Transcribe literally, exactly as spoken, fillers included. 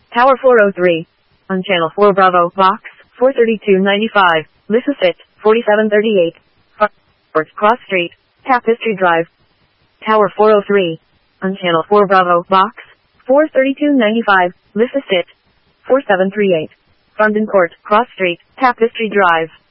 Tower four oh three. On Channel four Bravo, Box, four thirty-two ninety-five, Lissasit, forty-seven thirty-eight. Cross Street, Tapestry Drive. Tower four oh three. On Channel four Bravo, Box, four thirty-two ninety-five, Lissasit, forty-seven thirty-eight. London Court, Cross Street, Tapestry Drive.